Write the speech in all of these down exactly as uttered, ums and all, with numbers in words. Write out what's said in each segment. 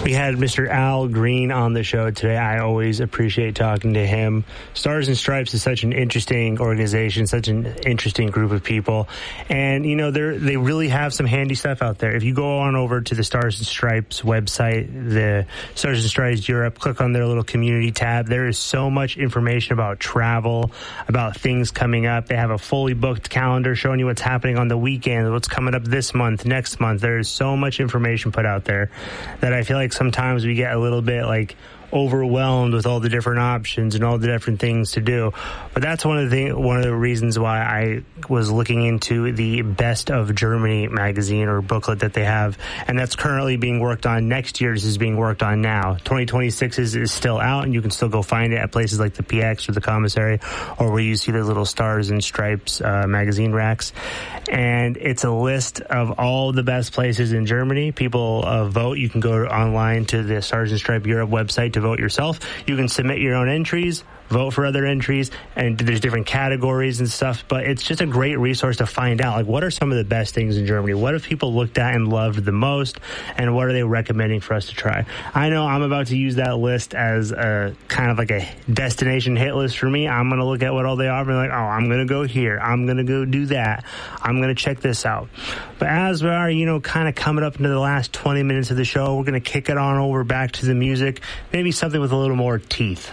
We had Mister Al Green on the show today. I always appreciate talking to him. Stars and Stripes is such an interesting organization, such an interesting group of people. And, you know, they they really have some handy stuff out there. If you go on over to the Stars and Stripes website, the Stars and Stripes Europe, click on their little community tab. There is so much information about travel, about things coming up. They have a fully booked calendar showing you what's happening on the weekend, what's coming up this month, next month. There is so much information put out there that I feel like sometimes we get a little bit like overwhelmed with all the different options and all the different things to do. But that's one of the thing, one of the reasons why I was looking into the Best of Germany magazine or booklet that they have, and that's currently being worked on. Next year's is being worked on now. twenty twenty-six is, is still out, and you can still go find it at places like the P X or the Commissary, or where you see the little Stars and Stripes uh, magazine racks. And it's a list of all the best places in Germany. People uh, vote. You can go online to the Stars and Stripes Europe website to vote yourself. You can submit your own entries, vote for other entries, and there's different categories and stuff. But it's just a great resource to find out, like, what are some of the best things in Germany? What have people looked at and loved the most? And what are they recommending for us to try? I know I'm about to use that list as a kind of like a destination hit list for me. I'm going to look at what all they offer and like, oh, I'm going to go here. I'm going to go do that. I'm going to check this out. But as we are, you know, kind of coming up into the last twenty minutes of the show, we're going to kick it on over back to the music. Maybe something with a little more teeth.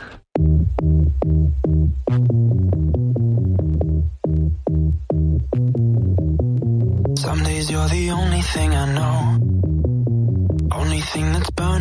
Some days you're the only thing I know.